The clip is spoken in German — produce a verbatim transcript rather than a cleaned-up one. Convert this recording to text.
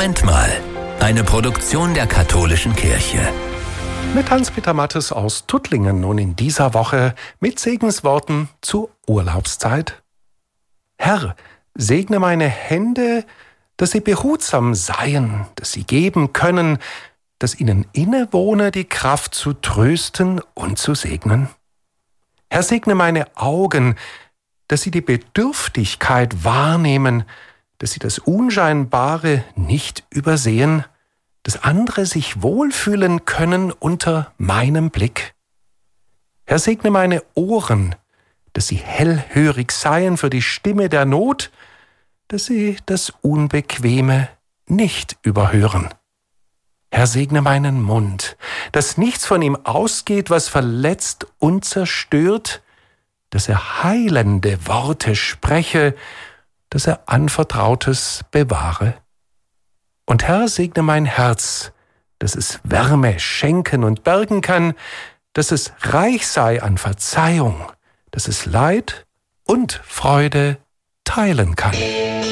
Moment mal. Eine Produktion der Katholischen Kirche. Mit Hans-Peter Mattes aus Tuttlingen nun in dieser Woche mit Segensworten zur Urlaubszeit. Herr, segne meine Hände, dass sie behutsam seien, dass sie geben können, dass ihnen innewohne die Kraft zu trösten und zu segnen. Herr, segne meine Augen, dass sie die Bedürftigkeit wahrnehmen, dass sie das Unscheinbare nicht übersehen, dass andere sich wohlfühlen können unter meinem Blick. Herr, segne meine Ohren, dass sie hellhörig seien für die Stimme der Not, dass sie das Unbequeme nicht überhören. Herr, segne meinen Mund, dass nichts von ihm ausgeht, was verletzt und zerstört, dass er heilende Worte spreche, dass er Anvertrautes bewahre. Und Herr, segne mein Herz, dass es Wärme schenken und bergen kann, dass es reich sei an Verzeihung, dass es Leid und Freude teilen kann.